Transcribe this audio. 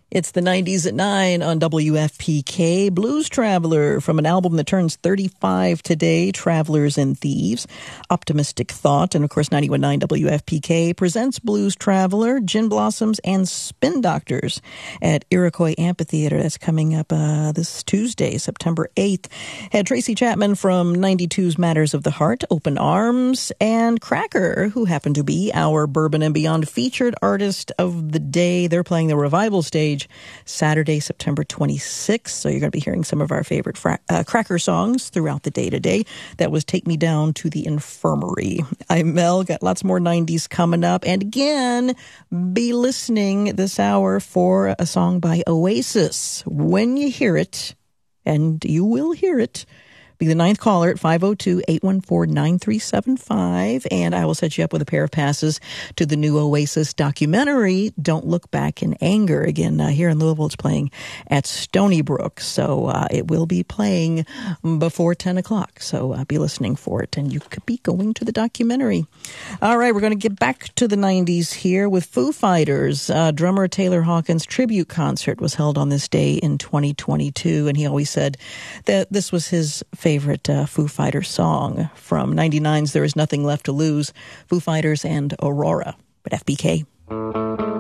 It's the 90s at 9 on WFPK. Blues Traveler from an album that turns 35 today, Travelers and Thieves, Optimistic Thought. And of course, 91.9 WFPK presents Blues Traveler, Gin Blossoms, and Spin Doctors at Iroquois Amphitheater. That's coming up this Tuesday, September 8th. Had Tracy Chapman from 92's Matters of the Heart, Open Arms, and Cracker, who happened to be our Bourbon and Beyond featured artist of the day. They're playing the Revival Stage Saturday, September 26th. So you're going to be hearing some of our favorite Cracker songs throughout the day today. That was Take Me Down to the Infirmary. I'm Mel. Got lots more 90s coming up. And again, be listening this hour for a song by Oasis. When you hear it, and you will hear it, be the ninth caller at 502-814-9375, and I will set you up with a pair of passes to the new Oasis documentary, Don't Look Back in Anger. Again, here in Louisville, it's playing at Stony Brook, so it will be playing before 10 o'clock, so be listening for it, and you could be going to the documentary. All right, we're going to get back to the 90s here with Foo Fighters. Drummer Taylor Hawkins' tribute concert was held on this day in 2022, and he always said that this was his favorite Foo Fighters song from 99's There Is Nothing Left to Lose, Foo Fighters and Aurora. But FBK.